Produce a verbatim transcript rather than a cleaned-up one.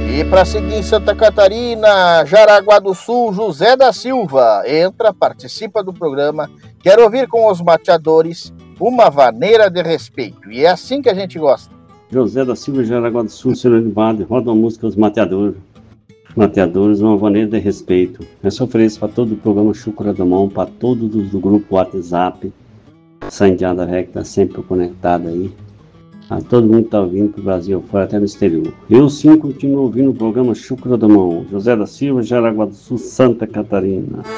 E para seguir em Santa Catarina, Jaraguá do Sul, José da Silva entra, participa do programa, quer ouvir com os mateadores uma vaneira de respeito. E é assim que a gente gosta. José da Silva, Jaraguá do Sul, Senhor Eduardo, roda uma música Os Mateadores. Mateadores, uma vaneira de respeito. Essa ofereço para todo o programa Chucra da Mão, para todos do grupo WhatsApp, Sandiada Rec, está sempre conectado aí. A todo mundo que está ouvindo para o Brasil, fora até no exterior. Eu sim continuo ouvindo o programa Chucra da Mão. José da Silva, Jaraguá do Sul, Santa Catarina.